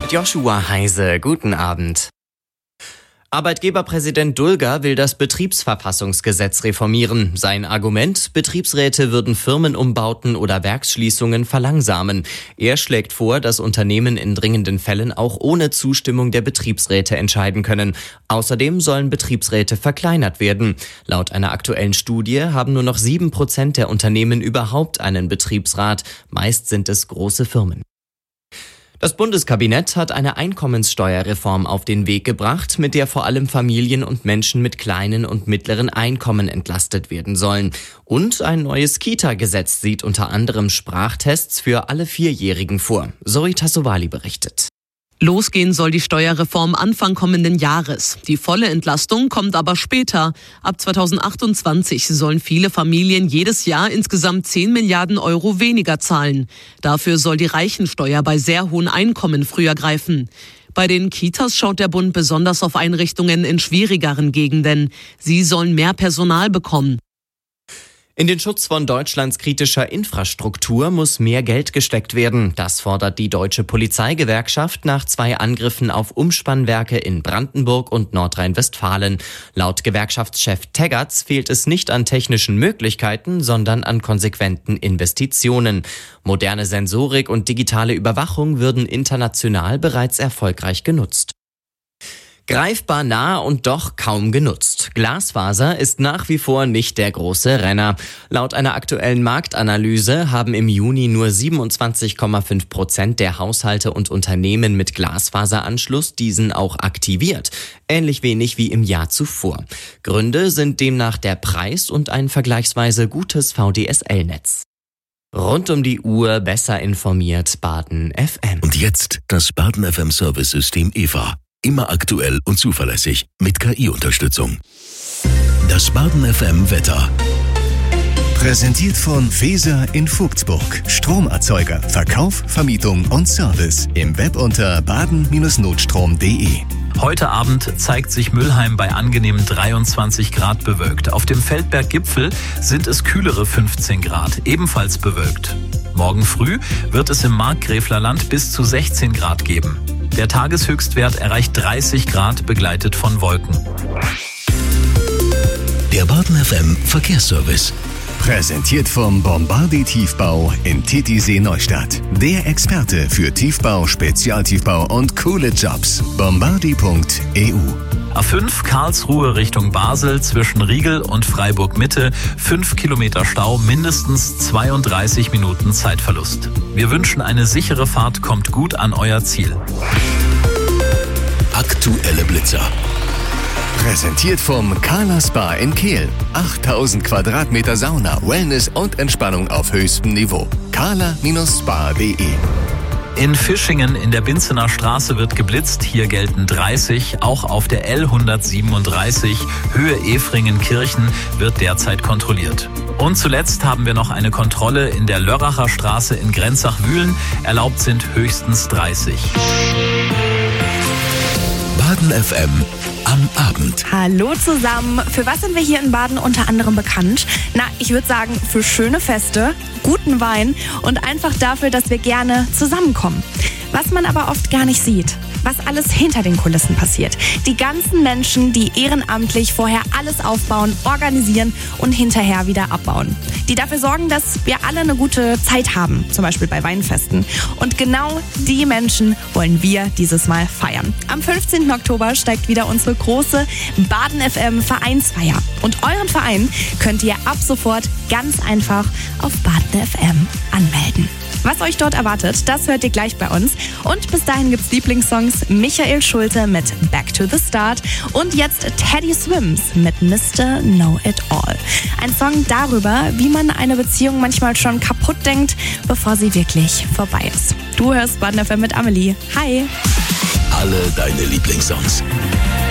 mit Joshua Heise. Guten Abend. Arbeitgeberpräsident Dulger will das Betriebsverfassungsgesetz reformieren. Sein Argument: Betriebsräte würden Firmenumbauten oder Werksschließungen verlangsamen. Er schlägt vor, dass Unternehmen in dringenden Fällen auch ohne Zustimmung der Betriebsräte entscheiden können. Außerdem sollen Betriebsräte verkleinert werden. Laut einer aktuellen Studie haben nur noch 7% der Unternehmen überhaupt einen Betriebsrat. Meist sind es große Firmen. Das Bundeskabinett hat eine Einkommenssteuerreform auf den Weg gebracht, mit der vor allem Familien und Menschen mit kleinen und mittleren Einkommen entlastet werden sollen. Und ein neues Kita-Gesetz sieht unter anderem Sprachtests für alle Vierjährigen vor. Zoe Tassovali berichtet. Losgehen soll die Steuerreform Anfang kommenden Jahres. Die volle Entlastung kommt aber später. Ab 2028 sollen viele Familien jedes Jahr insgesamt 10 Milliarden Euro weniger zahlen. Dafür soll die Reichensteuer bei sehr hohen Einkommen früher greifen. Bei den Kitas schaut der Bund besonders auf Einrichtungen in schwierigeren Gegenden. Sie sollen mehr Personal bekommen. In den Schutz von Deutschlands kritischer Infrastruktur muss mehr Geld gesteckt werden. Das fordert die Deutsche Polizeigewerkschaft nach 2 Angriffen auf Umspannwerke in Brandenburg und Nordrhein-Westfalen. Laut Gewerkschaftschef Teggerts fehlt es nicht an technischen Möglichkeiten, sondern an konsequenten Investitionen. Moderne Sensorik und digitale Überwachung würden international bereits erfolgreich genutzt. Greifbar nah und doch kaum genutzt. Glasfaser ist nach wie vor nicht der große Renner. Laut einer aktuellen Marktanalyse haben im Juni nur 27,5% der Haushalte und Unternehmen mit Glasfaseranschluss diesen auch aktiviert. Ähnlich wenig wie im Jahr zuvor. Gründe sind demnach der Preis und ein vergleichsweise gutes VDSL-Netz. Rund um die Uhr besser informiert Baden FM. Und jetzt das Baden FM Service-System EVA. Immer aktuell und zuverlässig mit KI-Unterstützung. Das Baden FM Wetter. Präsentiert von Feser in Vogtsburg. Stromerzeuger, Verkauf, Vermietung und Service. Im Web unter baden-notstrom.de. Heute Abend zeigt sich Mülheim bei angenehmen 23 Grad bewölkt. Auf dem Feldberggipfel sind es kühlere 15 Grad, ebenfalls bewölkt. Morgen früh wird es im Markgräflerland bis zu 16 Grad geben. Der Tageshöchstwert erreicht 30 Grad, begleitet von Wolken. Der Baden FM Verkehrsservice. Präsentiert vom Bombardier Tiefbau in Titisee Neustadt. Der Experte für Tiefbau, Spezialtiefbau und coole Jobs. Bombardier.eu. A5 Karlsruhe Richtung Basel zwischen Riegel und Freiburg Mitte. 5 Kilometer Stau, mindestens 32 Minuten Zeitverlust. Wir wünschen eine sichere Fahrt, kommt gut an euer Ziel. Aktuelle Blitzer. Präsentiert vom Kala Spa in Kehl. 8000 Quadratmeter Sauna, Wellness und Entspannung auf höchstem Niveau. kala-spa.de. In Fischingen in der Binzener Straße wird geblitzt. Hier gelten 30. Auch auf der L137 Höhe Efringen-Kirchen wird derzeit kontrolliert. Und zuletzt haben wir noch eine Kontrolle in der Lörracher Straße in Grenzach-Wühlen. Erlaubt sind höchstens 30. Baden FM am Abend. Hallo zusammen. Für was sind wir hier in Baden unter anderem bekannt? Na, ich würde sagen, für schöne Feste, guten Wein und einfach dafür, dass wir gerne zusammenkommen. Was man aber oft gar nicht sieht, was alles hinter den Kulissen passiert. Die ganzen Menschen, die ehrenamtlich vorher alles aufbauen, organisieren und hinterher wieder abbauen. Die dafür sorgen, dass wir alle eine gute Zeit haben, zum Beispiel bei Weinfesten. Und genau die Menschen wollen wir dieses Mal feiern. Am 15. Oktober steigt wieder unsere große Baden FM Vereinsfeier. Und euren Verein könnt ihr ab sofort ganz einfach auf Baden FM anmelden. Was euch dort erwartet, das hört ihr gleich bei uns. Und bis dahin gibt's Lieblingssongs Michael Schulte mit Back to the Start und jetzt Teddy Swims mit Mr. Know It All. Ein Song darüber, wie man eine Beziehung manchmal schon kaputt denkt, bevor sie wirklich vorbei ist. Du hörst Baden FM mit Amelie. Hi! Alle deine Lieblingssongs.